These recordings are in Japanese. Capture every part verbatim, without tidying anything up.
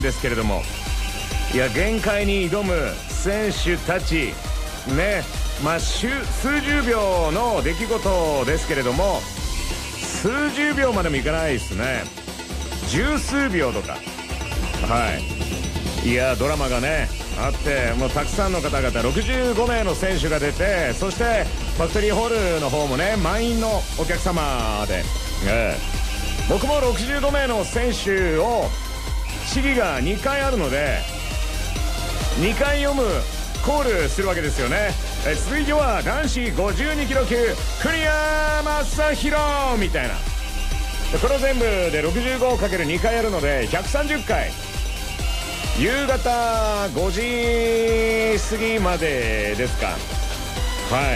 ですけれども、いや限界に挑む選手たちね、まあ数十秒の出来事ですけれども、数十秒までもいかないですね、十数秒とか。はい、いやドラマがねあって、もうたくさんの方々ろくじゅうごめいの選手が出て、そしてファクトリーホールの方もね満員のお客様で、ええ僕もろくじゅうごめいの選手を試技がにかいあるのでにかい読むコールするわけですよね。え続いては男子ごじゅうにキロ級国谷正宏みたいな、これ全部で ろくじゅうごかけるに 回やるのでひゃくさんじゅっかい、夕方ごじ過ぎまでですか。はい、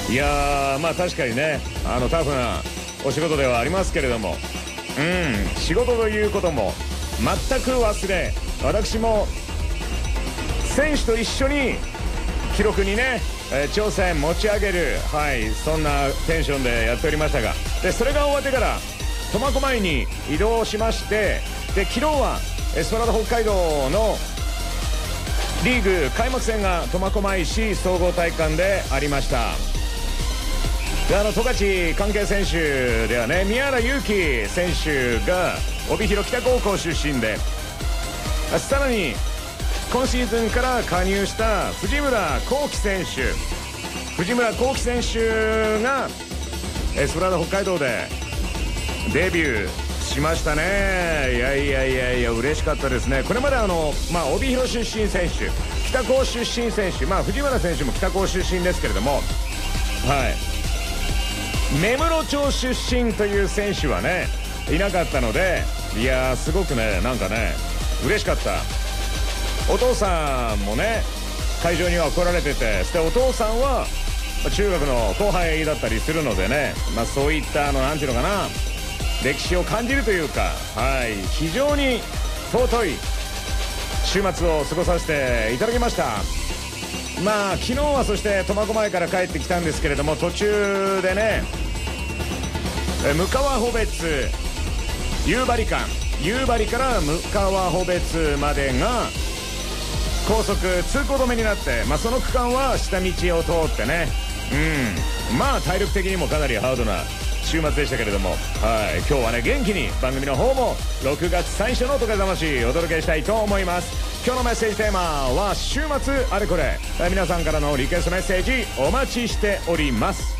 いやーまあ確かにね、あのタフなお仕事ではありますけれども、うん仕事ということも全く忘れ、私も選手と一緒に記録にね、えー、挑戦持ち上げる、はい、そんなテンションでやっておりましたが、でそれが終わってから苫小牧に移動しまして、で昨日はストラダ北海道のリーグ開幕戦が苫小牧市総合体育館でありました。であの十勝関係選手ではね、宮原悠希選手が帯広北高校出身で、さらに今シーズンから加入した藤村幸輝選手藤村幸輝選手がストラダ北海道でデビューしましたね。いやいやいやいや嬉しかったですね。これまであの、まあ、帯広出身選手、北高出身選手、まあ、藤村選手も北高出身ですけれども、はい芽室町出身という選手はねいなかったので、いやーすごくねなんかね嬉しかった。お父さんもね会場には来られてて、そしてお父さんは中学の後輩だったりするのでね、まあ、そういったあのなんていうのかな、歴史を感じるというか、はい、非常に尊い週末を過ごさせていただきました。まあ昨日はそして苫小牧から帰ってきたんですけれども、途中でね向川穂別夕張間、夕張から向川穂別までが高速通行止めになって、まあ、その区間は下道を通ってね、うんまあ体力的にもかなりハードな週末でしたけれども、はい今日はね元気に番組の方もろくがつ最初のトカゲ魂お届けしたいと思います。今日のメッセージテーマは週末あれこれ、皆さんからのリクエストメッセージお待ちしております。